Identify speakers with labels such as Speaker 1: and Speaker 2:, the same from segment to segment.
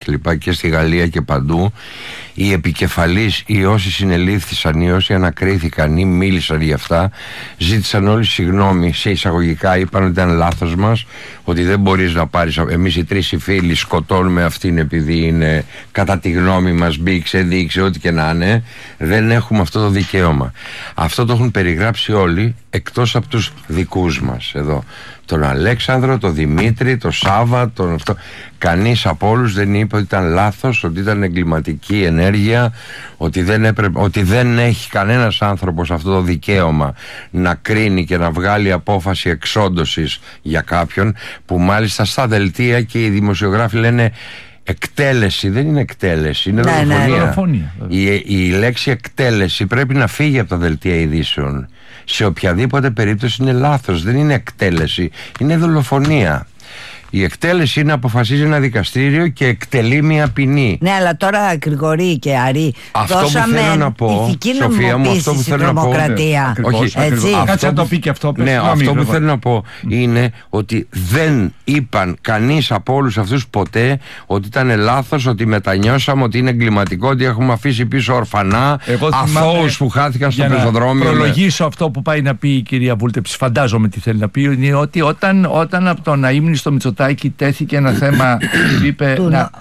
Speaker 1: κλπ. Και στη Γαλλία και παντού, οι επικεφαλείς, οι όσοι συνελήφθησαν, οι όσοι ανακρίθηκαν ή μίλησαν για αυτά, ζήτησαν όλοι συγγνώμη σε εισαγωγικά, είπαν ότι ήταν λάθος μας, ότι δεν μπορείς να πάρεις, εμείς οι τρεις οι φίλοι σκοτώνουμε αυτήν επειδή είναι κατά τη γνώμη μας μπήξε, δείξε, ό,τι και να είναι, δεν έχουμε αυτό το δικαίωμα. Αυτό το έχουν περιγράψει όλοι εκτός από τους δικούς μας εδώ, τον Αλέξανδρο, τον Δημήτρη, τον Σάβα, τον αυτό. Κανείς από όλους δεν είπε ότι ήταν λάθος, ότι ήταν εγκληματική ενέργεια, ότι δεν έχει κανένας άνθρωπος αυτό το δικαίωμα να κρίνει και να βγάλει απόφαση εξόντωσης για κάποιον, που μάλιστα στα δελτία και οι δημοσιογράφοι λένε εκτέλεση. Δεν είναι εκτέλεση, είναι δολοφονία. Η λέξη εκτέλεση πρέπει να φύγει από τα δελτία ειδήσεων. Σε οποιαδήποτε περίπτωση είναι λάθος, δεν είναι εκτέλεση, είναι δολοφονία. Η εκτέλεση είναι αποφασίζει ένα δικαστήριο και εκτελεί μια ποινή. Ναι, αλλά τώρα Γρηγορή και Αρή, δώσαμε ηθική νομιμοποίηση στην τρομοκρατία. Κάτσε να το πει και αυτό. Ναι, αυτό που θέλω να πω είναι ότι δεν είπαν κανείς από όλους αυτούς ποτέ ότι ήταν λάθος, ότι μετανιώσαμε, ότι είναι εγκληματικό, ότι έχουμε αφήσει πίσω ορφανά, αθώους που χάθηκαν στο πεζοδρόμιο. Να προλογίσω αυτό που πάει να πει η κυρία Βούλτεψη, φαντάζομαι τι θέλει να πει, είναι ότι όταν από τον αείμνηστο Μητσοτάκη τέθηκε ένα θέμα, είπε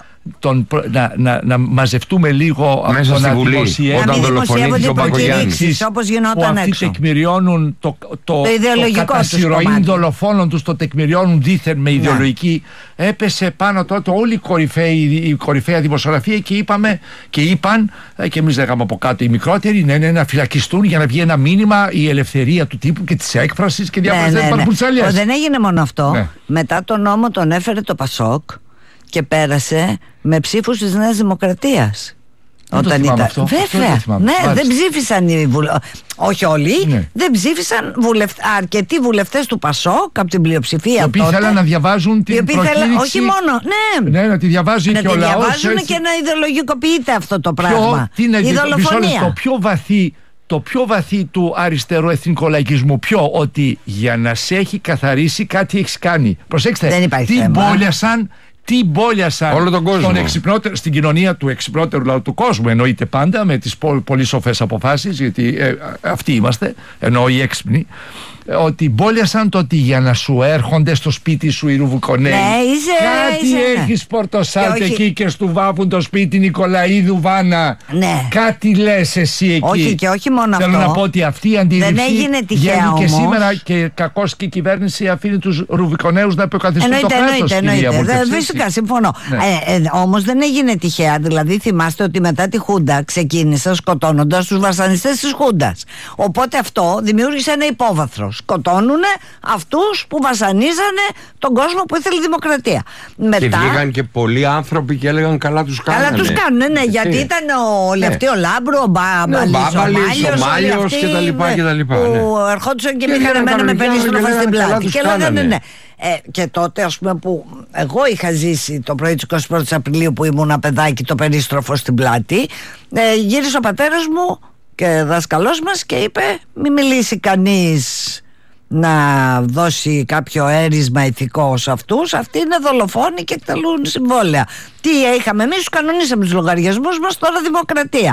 Speaker 1: να μαζευτούμε λίγο
Speaker 2: μέσα
Speaker 1: από
Speaker 2: στη Βουλή,
Speaker 1: όταν
Speaker 2: δολοφονήθηκε ο Μπακογιάννης,
Speaker 1: όπως γινόταν έξω. Αυτοί τεκμηριώνουν το κατά συρροήν δολοφόνων τους, το τεκμηριώνουν δήθεν με ιδεολογική. Έπεσε πάνω τότε όλη η κορυφαία δημοσιογραφία και είπαν, και εμείς λέγαμε από κάτω οι μικρότεροι, να φυλακιστούν για να βγει ένα μήνυμα, η ελευθερία του τύπου και της έκφρασης και διάφορες παραπουτσαλιές. Δεν έγινε μόνο αυτό. Μετά τον νόμο τον έφερε το Πασόκ και πέρασε με ψήφους της Νέας Δημοκρατίας. Όταν ήταν. Αυτό. Βέβαια. Δεν ψήφισαν οι βουλευτές. Όχι όλοι. Δεν ψήφισαν αρκετοί βουλευτές του Πασόκ από την πλειοψηφία. Οι οποίοι θέλαν να διαβάζουν την προκήρυξη. Όχι μόνο. Ναι, να τη διαβάζει και ο λαός. Να τη διαβάζουν και να ιδεολογικοποιείται αυτό το πράγμα. Η δολοφονία. Το πιο βαθύ του αριστερού εθνικολαϊκισμού, ότι για να σε έχει καθαρίσει κάτι έχεις κάνει. Προσέξτε, τι μπόλιασαν όλο τον κόσμο. Στην κοινωνία του εξυπνότερου λαού του κόσμου, εννοείται πάντα με τις πολύ σοφές αποφάσεις, γιατί αυτοί είμαστε, εννοώ οι έξυπνοι, ότι μπόλιασαν το ότι για να σου έρχονται στο σπίτι σου οι Ρουβουκονέοι, κάτι έχεις πορτοσάλτε εκεί και στου βάβουν το σπίτι Νικολαίδου Βάνα, κάτι λες εσύ εκεί. Όχι, και όχι μόνο αυτό. Θέλω να πω ότι αυτή η αντίληψη δεν έγινε τυχαία όμως. Και σήμερα και κακώς και η κυβέρνηση αφήνει τους Ρουβουκονέους να επικαθιστούν το κράτος. Εννοείται, φυσικά συμφωνώ. Όμως δεν έγινε τυχαία. Δηλαδή θυμάστε ότι μετά τη Χούντα ξεκίνησαν σκοτώνοντας τους βασανιστές της Χούντας. Οπότε αυτό δημιούργησε ένα υπόβαθρο. Σκοτώνουνε αυτούς που βασανίζανε τον κόσμο που ήθελε δημοκρατία. Μετά... Και βγήκαν και πολλοί άνθρωποι και έλεγαν καλά τους κάνανε. Καλά τους κάνουν, ναι, γιατί ήταν όλοι αυτοί, ο Λάμπρο, ο Μπάμπαλης, ο Μάλιος και τα λοιπά. Που ερχόντουσαν και πήγαν εμένα με περίστροφα στην πλάτη. Και λέγανε ναι. Και τότε, ας πούμε, που εγώ είχα ζήσει το πρωί της 21ης Απριλίου που ήμουν παιδάκι το περίστροφο στην πλάτη, γύρισε ο πατέρας μου και δάσκαλός μας και είπε μη μιλήσει κανείς να δώσει κάποιο έρισμα ηθικό σε αυτούς, αυτοί είναι δολοφόνοι και εκτελούν συμβόλαια. Τι είχαμε εμείς, τους κανονίσαμε τους λογαριασμούς μας, τώρα δημοκρατία.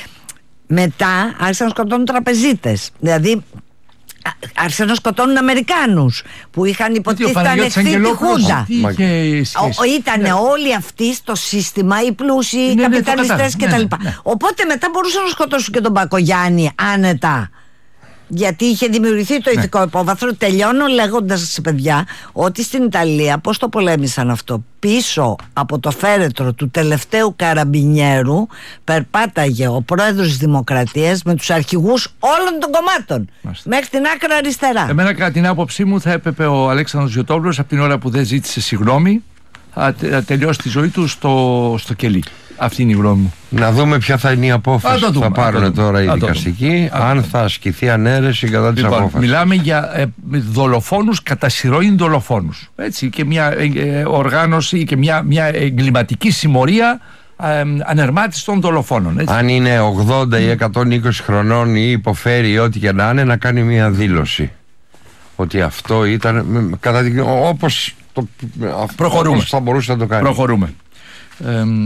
Speaker 1: Μετά άρχισαν να σκοτώνουν τραπεζίτες, δηλαδή άρχισαν να σκοτώνουν Αμερικάνους που είχαν υποτίθεται ανεχθεί τη Χούντα. Ήτανε όλοι αυτοί στο σύστημα, οι πλούσιοι, οι καπιταλιστές κτλ. Οπότε μετά μπορούσαν να σκοτώσουν και τον Μπακογιάννη άνετα, γιατί είχε δημιουργηθεί το ηθικό υπόβαθρο. Τελειώνω λέγοντας, παιδιά, ότι στην Ιταλία πώς το πολέμησαν αυτό. Πίσω από το φέρετρο του τελευταίου καραμπινιέρου περπάταγε ο πρόεδρος της Δημοκρατίας με τους αρχηγούς όλων των κομμάτων. Μέχρι την άκρα αριστερά. Εμένα, κατά την άποψή μου, θα έπρεπε ο Αλέξανδρος Γιωτόπουλος από την ώρα που δεν ζήτησε συγγνώμη να τελειώσει τη ζωή του στο κελί. Αυτή είναι η γνώμη μου. Να δούμε ποια θα είναι η απόφαση που θα πάρουν τώρα οι δικαστικοί, αν θα ασκηθεί ανέρεση κατά της απόφασης. Μιλάμε για δολοφόνους, κατά συρροήν δολοφόνους. Έτσι, και μια οργάνωση και μια εγκληματική συμμορία ανερμάτιση των δολοφόνων. Έτσι. Αν είναι 80 ή 120 χρονών ή υποφέρει ή ό,τι και να είναι, να κάνει μια δήλωση ότι αυτό ήταν όπως θα μπορούσε να το κάνει. Προχωρούμε.